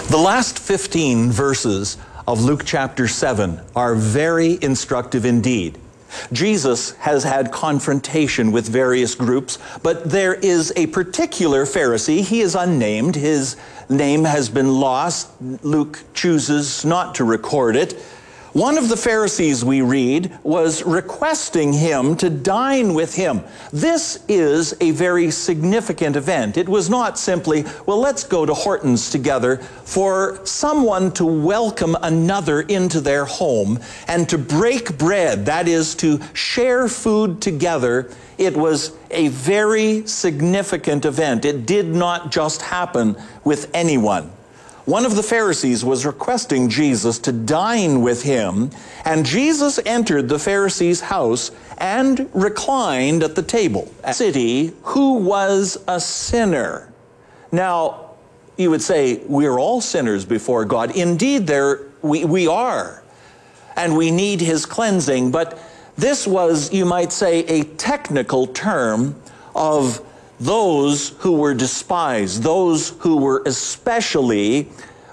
The last 15 verses of Luke chapter 7 are very instructive indeed. Jesus has had confrontation with various groups, but there is a particular Pharisee. He is unnamed. His name has been lost. Luke chooses not to record it. One of the Pharisees, we read, was requesting him to dine with him. This is a very significant event. It was not simply, well, let's go to Horton's together. For someone to welcome another into their home and to break bread, that is, to share food together, it was a very significant event. It did not just happen with anyone. One of the Pharisees was requesting Jesus to dine with him, and Jesus entered the Pharisee's house and reclined at the table. A city who was a sinner. Now, you would say, we're all sinners before God. Indeed, we are, and we need his cleansing, but this was, you might say, a technical term of those who were despised, those who were especially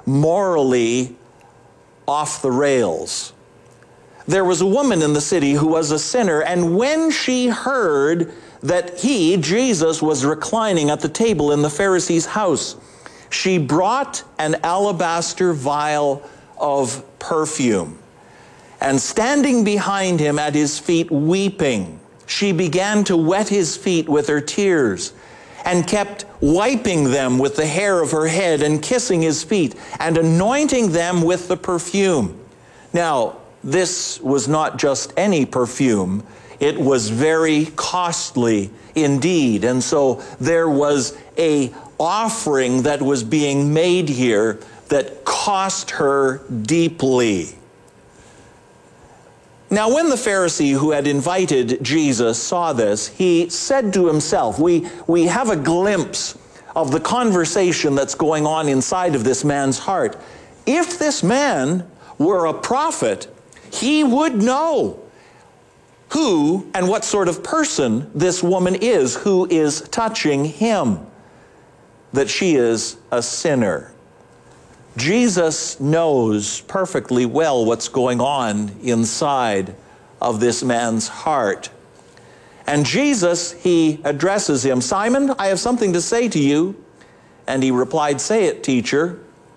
morally off the rails. There was a woman in the city who was a sinner, and when she heard that he, Jesus, was reclining at the table in the Pharisee's house, she brought an alabaster vial of perfume, and standing behind him at his feet weeping, she began to wet his feet with her tears and kept wiping them with the hair of her head and kissing his feet and anointing them with the perfume. Now, this was not just any perfume. It was very costly indeed. And so there was an offering that was being made here that cost her deeply. Now, when the Pharisee who had invited Jesus saw this, he said to himself, we have a glimpse of the conversation that's going on inside of this man's heart. If this man were a prophet, he would know who and what sort of person this woman is who is touching him, that she is a sinner. Jesus knows perfectly well what's going on inside of this man's heart. And Jesus, he addresses him, "Simon, I have something to say to you." And he replied, "Say it, teacher."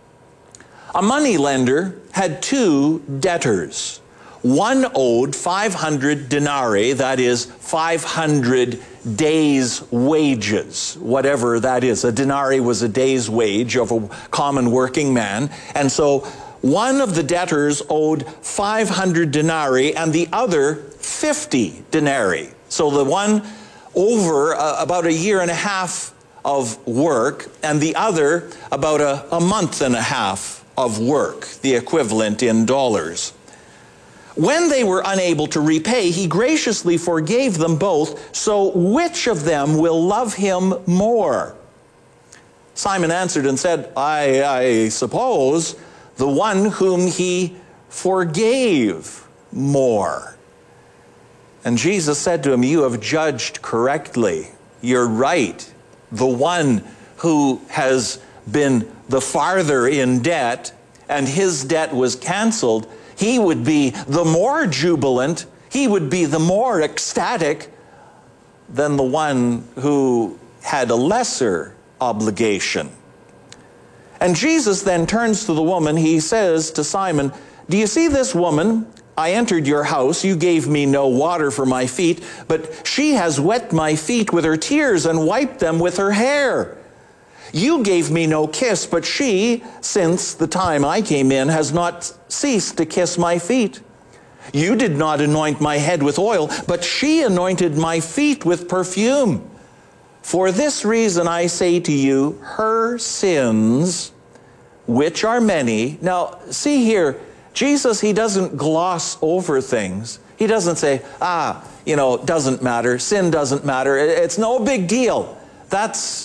A moneylender had two debtors. One owed 500 denarii, that is 500 days' wages, whatever that is. A denarii was a day's wage of a common working man. And so one of the debtors owed 500 denarii and the other 50 denarii. So the one over about a year and a half of work, and the other about a month and a half of work, the equivalent in dollars. When they were unable to repay, he graciously forgave them both. So which of them will love him more? Simon answered and said, I suppose the one whom he forgave more. And Jesus said to him, "You have judged correctly. You're right. The one who has been the farther in debt and his debt was canceled, he would be the more jubilant, he would be the more ecstatic than the one who had a lesser obligation." And Jesus then turns to the woman. He says to Simon, "Do you see this woman? I entered your house. You gave me no water for my feet, but she has wet my feet with her tears and wiped them with her hair. You gave me no kiss, but she, since the time I came in, has not ceased to kiss my feet. You did not anoint my head with oil, but she anointed my feet with perfume. For this reason I say to you, her sins, which are many." Now, see here, Jesus, he doesn't gloss over things. He doesn't say, doesn't matter, sin doesn't matter, it's no big deal.